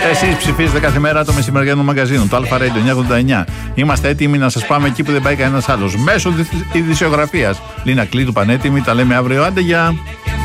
Εσείς ψηφίζετε κάθε μέρα το μεσημεριανό μαγκαζίνο, το Alpha Radio 989. Είμαστε έτοιμοι να σας πάμε εκεί που δεν πάει κανένας άλλος. Μέσω ειδησιογραφίας. Λίνα Κλήτου, πανέτοιμη. Τα λέμε αύριο. Άντε, γεια.